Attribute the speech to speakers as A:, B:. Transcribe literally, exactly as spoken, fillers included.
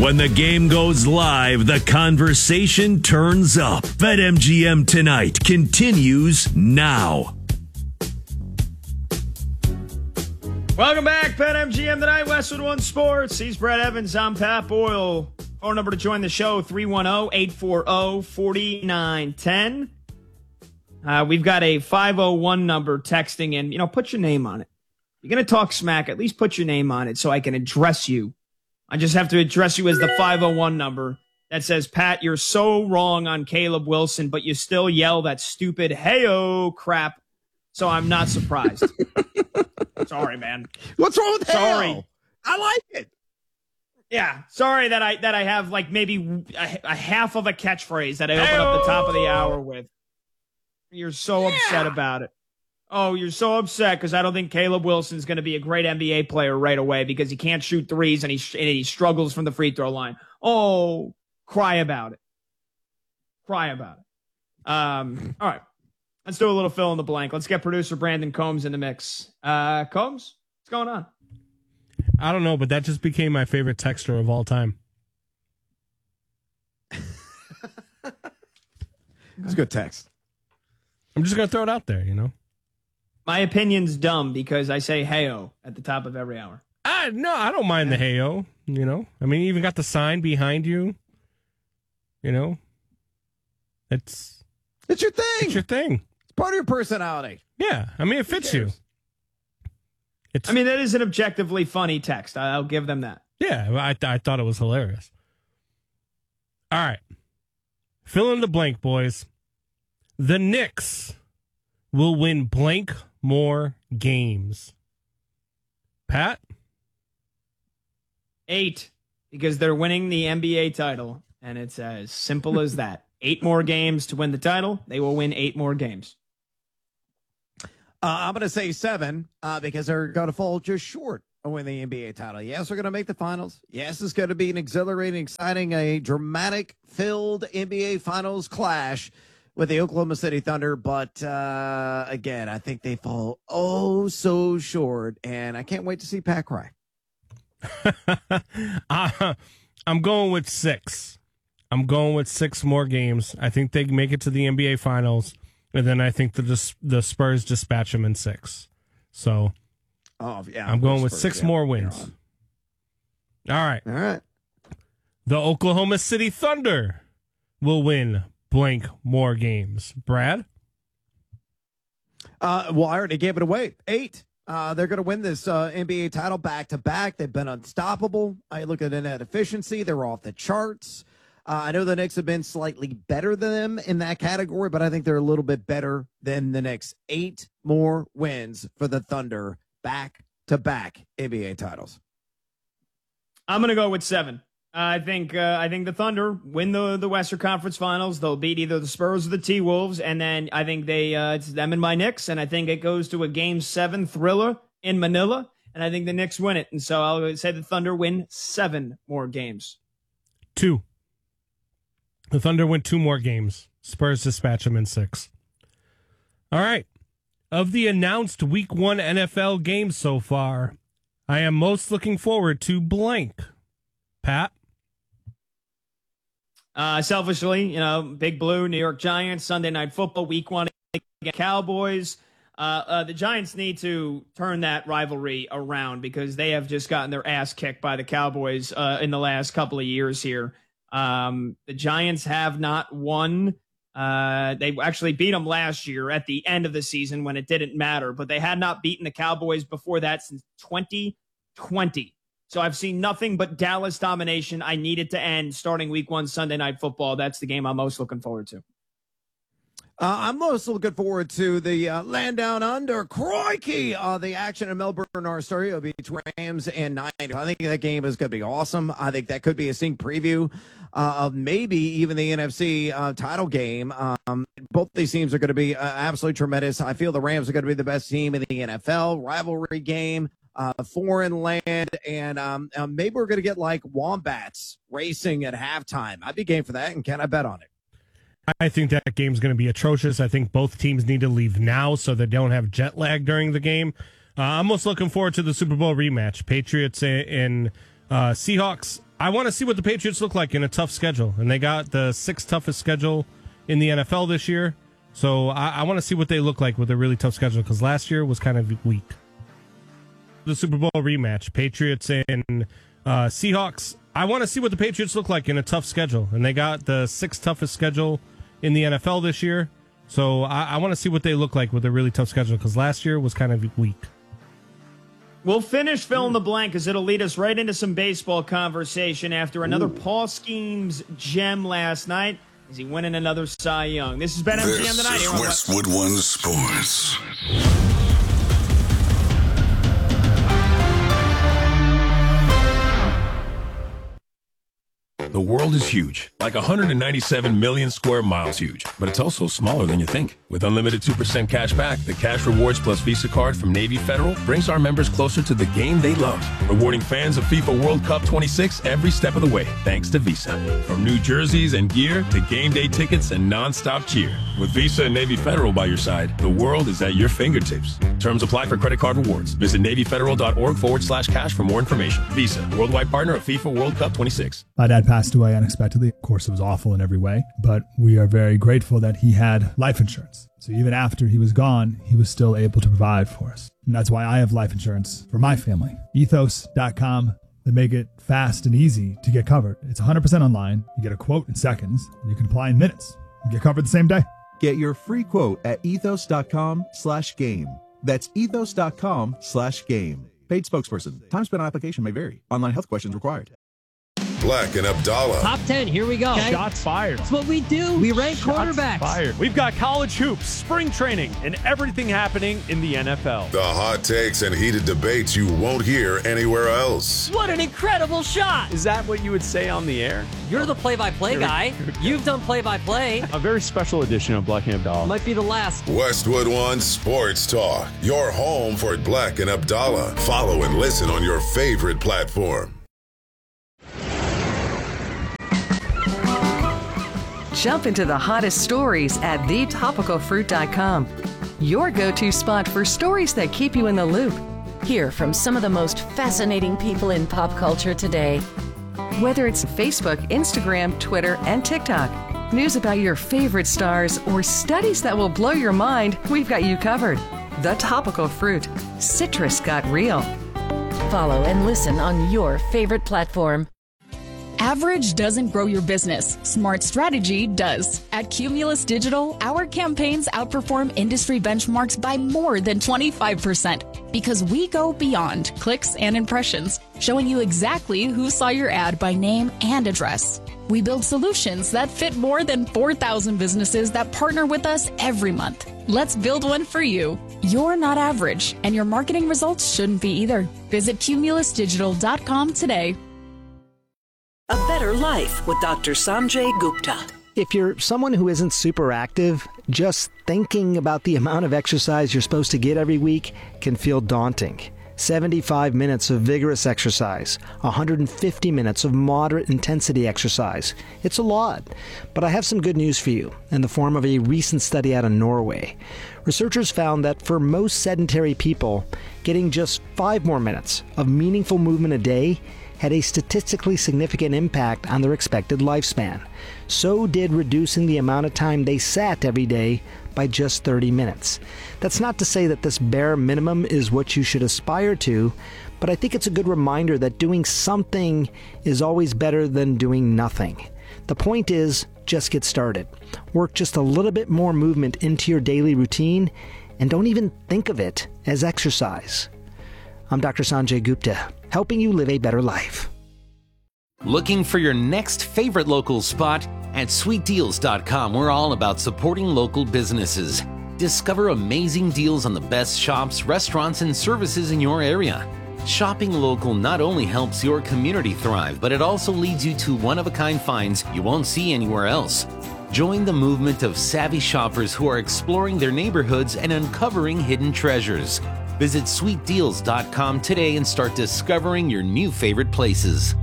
A: When the game goes live, the conversation turns up. BetMGM Tonight continues now.
B: Welcome back, BetMGM Tonight, Westwood One Sports. He's Brett Evans. I'm Pat Boyle. Phone number to join the show, three one zero, eight four zero, four nine one zero. Uh, we've got a five oh one number texting in. You know, put your name on it. You're going to talk smack, at least put your name on it so I can address you. I just have to address you as the five oh one number that says, Pat, you're so wrong on Caleb Wilson, but you still yell that stupid hey-oh crap, so I'm not surprised. Sorry, man.
C: What's wrong with
B: Sorry.
C: hell? I like it.
B: Yeah, sorry that I that I have like maybe a, a half of a catchphrase that I open up the top of the hour with. You're so yeah. upset about it. Oh, you're so upset because I don't think Caleb Wilson's going to be a great N B A player right away because he can't shoot threes and he and he struggles from the free throw line. Oh, cry about it. Cry about it. Um, all right. Let's do a little fill in the blank. Let's get producer Brandon Combs in the mix. Uh, Combs, what's going on?
D: I don't know, but that just became my favorite texter of all time.
C: It's a good text.
D: I'm just going to throw it out there, you know?
B: My opinion's dumb because I say hey-oh at the top of every hour.
D: Ah, no, I don't mind the hey-oh, you know? I mean, you even got the sign behind you, you know? It's...
C: It's your thing.
D: It's your thing.
C: It's part of your personality.
D: Yeah, I mean, it fits you. It's,
B: I mean, that is an objectively funny text. I'll give them that.
D: Yeah, I, I thought it was hilarious. All right. Fill in the blank, boys. The Knicks will win blank more games. Pat?
B: Eight, because they're winning the N B A title, and it's as simple as that. Eight more games to win the title. They will win eight more games.
C: Uh, I'm going to say seven uh, because they're going to fall just short of winning the N B A title. Yes, they're going to make the finals. Yes, it's going to be an exhilarating, exciting, a dramatic-filled N B A finals clash with the Oklahoma City Thunder. But, uh, again, I think they fall oh so short, and I can't wait to see Pat cry.
D: uh, I'm going with six. I'm going with six more games. I think they make it to the N B A finals. And then I think the the Spurs dispatch them in six. So
C: oh, yeah,
D: I'm going with
C: Spurs,
D: six
C: yeah,
D: more wins. All right.
C: All right.
D: The Oklahoma City Thunder will win blank more games. Brad?
C: Uh, well, I already gave it away. Eight. Uh, they're going to win this uh, N B A title back to back. They've been unstoppable. I look at the net efficiency. They're off the charts. Uh, I know the Knicks have been slightly better than them in that category, but I think they're a little bit better than the Knicks. Eight more wins for the Thunder, back-to-back N B A titles.
B: I'm going to go with seven. Uh, I think uh, I think the Thunder win the, the Western Conference Finals. They'll beat either the Spurs or the T-Wolves, and then I think they uh, it's them and my Knicks, and I think it goes to a Game seven thriller in Manila, and I think the Knicks win it. And so I'll say the Thunder win seven more games.
D: Two. The Thunder win two more games. Spurs dispatch them in six. All right. Of the announced Week One N F L games so far, I am most looking forward to blank. Pat?
B: Uh, selfishly, you know, Big Blue, New York Giants, Sunday Night Football, Week One against Cowboys. Uh, uh, the Giants need to turn that rivalry around because they have just gotten their ass kicked by the Cowboys uh, in the last couple of years here. Um, the Giants have not won. Uh, they actually beat them last year at the end of the season when it didn't matter, but they had not beaten the Cowboys before that since twenty twenty. So I've seen nothing but Dallas domination. I need it to end starting week one Sunday Night Football. That's the game I'm most looking forward to.
C: Uh, I'm most looking forward to the uh, land down under. Crikey! Uh, the action in Melbourne, our story will be Rams and Niners. I think that game is going to be awesome. I think that could be a sneak preview uh, of maybe even the N F C uh, title game. Um, both these teams are going to be uh, absolutely tremendous. I feel the Rams are going to be the best team in the N F L. Rivalry game, uh, foreign land, and um, uh, maybe we're going to get like Wombats racing at halftime. I'd be game for that, and can I bet on it?
D: I think that game's going to be atrocious. I think both teams need to leave now so they don't have jet lag during the game. Uh, I'm most looking forward to the Super Bowl rematch. Patriots and uh, Seahawks. I want to see what the Patriots look like in a tough schedule. And they got the sixth toughest schedule in the N F L this year. So I, I want to see what they look like with a really tough schedule, because last year was kind of weak. The Super Bowl rematch, Patriots and uh, Seahawks. I want to see what the Patriots look like in a tough schedule. And they got the sixth toughest schedule in the N F L this year. So I, I want to see what they look like with a really tough schedule, because last year was kind of weak.
B: We'll finish fill in the blank, because it'll lead us right into some baseball conversation after another Ooh. Paul Skeens gem last night. Is he winning another Cy Young? This is Ben M G M tonight.
E: This is Westwood One Sports.
F: The world is huge, like one hundred ninety-seven million square miles huge, but it's also smaller than you think. With unlimited two percent cash back, the Cash Rewards Plus Visa card from Navy Federal brings our members closer to the game they love, rewarding fans of FIFA World Cup twenty-six every step of the way, thanks to Visa. From new jerseys and gear to game day tickets and non-stop cheer. With Visa and Navy Federal by your side, the world is at your fingertips. Terms apply for credit card rewards. Visit NavyFederal.org forward slash cash for more information. Visa, worldwide partner of FIFA World Cup twenty-six.
G: My dad passed away unexpectedly. Of course, it was awful in every way, but we are very grateful that he had life insurance. So even after he was gone, he was still able to provide for us. And that's why I have life insurance for my family. Ethos dot com. They make it fast and easy to get covered. It's one hundred percent online. You get a quote in seconds, and you can apply in minutes. You get covered the same day.
H: Get your free quote at ethos.com slash game. That's ethos.com slash game. Paid spokesperson. Time spent on application may vary. Online health questions required.
E: Black and Abdallah.
I: Top ten, here we go.
J: Okay. Shots fired.
I: That's what we do. We rank
J: Shots
I: quarterbacks.
J: Fired. We've got college hoops, spring training, and everything happening in the N F L.
E: The hot takes and heated debates you won't hear anywhere else.
I: What an incredible shot.
J: Is that what you would say on the air?
I: You're the play-by-play guy. You've done play-by-play.
J: A very special edition of Black and Abdallah.
I: Might be the last.
E: Westwood One Sports Talk. Your home for Black and Abdallah. Follow and listen on your favorite platform.
K: Jump into the hottest stories at the topical fruit dot com. Your go-to spot for stories that keep you in the loop. Hear from some of the most fascinating people in pop culture today. Whether it's Facebook, Instagram, Twitter, and TikTok, news about your favorite stars, or studies that will blow your mind, we've got you covered. The Topical Fruit. Citrus got real. Follow and listen on your favorite platform.
L: Average doesn't grow your business. Smart strategy does. At Cumulus Digital, our campaigns outperform industry benchmarks by more than twenty-five percent because we go beyond clicks and impressions, showing you exactly who saw your ad by name and address. We build solutions that fit more than four thousand businesses that partner with us every month. Let's build one for you. You're not average, and your marketing results shouldn't be either. Visit cumulus digital dot com today.
M: A Better Life with Doctor Sanjay Gupta.
N: If you're someone who isn't super active, just thinking about the amount of exercise you're supposed to get every week can feel daunting. seventy-five minutes of vigorous exercise, one hundred fifty minutes of moderate intensity exercise. It's a lot. But I have some good news for you in the form of a recent study out of Norway. Researchers found that for most sedentary people, getting just five more minutes of meaningful movement a day had a statistically significant impact on their expected lifespan. So did reducing the amount of time they sat every day by just thirty minutes. That's not to say that this bare minimum is what you should aspire to, but I think it's a good reminder that doing something is always better than doing nothing. The point is, just get started. Work just a little bit more movement into your daily routine, and don't even think of it as exercise. I'm Doctor Sanjay Gupta, helping you live a better life.
O: Looking for your next favorite local spot? At sweet deals dot com, we're all about supporting local businesses. Discover amazing deals on the best shops, restaurants, and services in your area. Shopping local not only helps your community thrive, but it also leads you to one-of-a-kind finds you won't see anywhere else. Join the movement of savvy shoppers who are exploring their neighborhoods and uncovering hidden treasures. Visit sweet deals dot com today and start discovering your new favorite places.